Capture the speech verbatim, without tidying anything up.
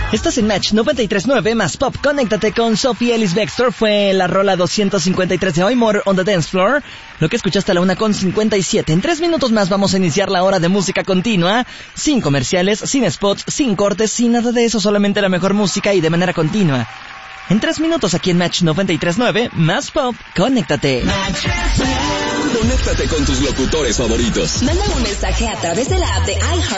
Estás en Match noventa y tres punto nueve más Pop. Conéctate con Sophie Ellis Bextor. Fue la rola doscientos cincuenta y tres de hoy, More on the Dance Floor. Lo que escuchaste a la una con cincuenta y siete. En tres minutos más vamos a iniciar la hora de música continua. Sin comerciales, sin spots, sin cortes, sin nada de eso. Solamente la mejor música y de manera continua. En tres minutos aquí en Match noventa y tres punto nueve más Pop. Conéctate. Conéctate con tus locutores favoritos. Manda un mensaje a través de la app de iHeart